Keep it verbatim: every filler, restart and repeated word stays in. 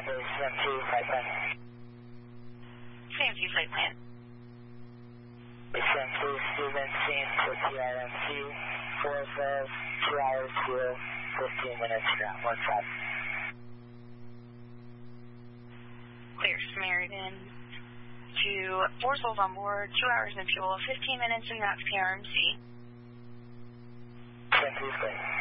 C M two, flight plan. C M two flight plan. C M two, Steven, scene for T R M C, four five, two hours, zero, fifteen minutes, ground, one five. Clear Samaritan to four souls on board, two hours in fuel, fifteen minutes, and that's P R M C. C M two, flight.